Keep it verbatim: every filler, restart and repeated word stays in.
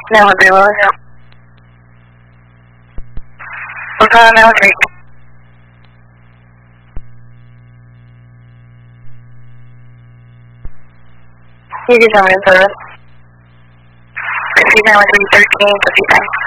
Nehogy Utána nehogy You can tell me the If you know it's thirteen, if you think.